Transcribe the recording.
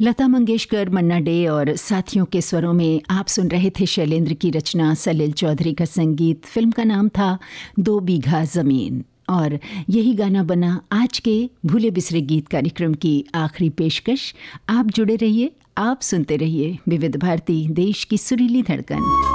लता मंगेशकर, मन्ना day और साथियों के स्वरों में आप सुन रहे थे शैलेंद्र की रचना, सलील चौधरी का संगीत। फिल्म का नाम था 2 बीघा ज़मीन। और यही गाना बना आज के भूले बिसरे गीत कार्यक्रम की आखिरी पेशकश। आप जुड़े रहिए, आप सुनते रहिए विविध भारती, देश की सुरीली धड़कन।